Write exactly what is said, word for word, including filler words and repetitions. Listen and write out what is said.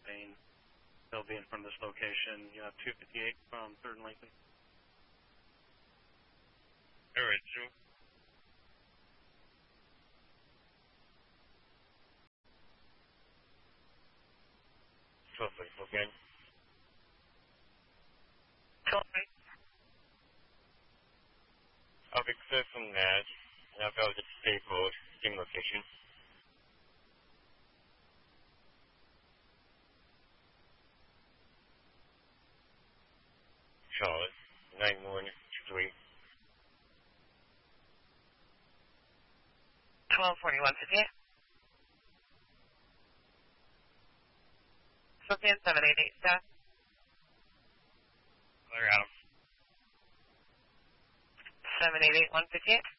Bain. They'll be in front of this location. You have two fifty-eight from third and Lincoln. Alright, Drew. Perfect, okay. Perfect. I'll be clear from that, and I'll go to the stable, same location. Charles, nine one two three. twelve forty-one fifty-eight. Spokane seven eight eight, staff. Clear out. seven eight eight one fifty-eight.